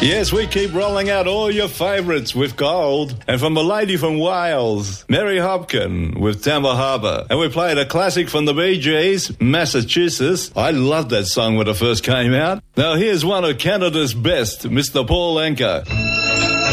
Yes, we keep rolling out all your favourites with gold. And from a lady from Wales, Mary Hopkin with Tampa Harbour. And we played a classic from the Bee Gees, Massachusetts. I loved that song when it first came out. Now here's one of Canada's best, Mr. Paul Anka.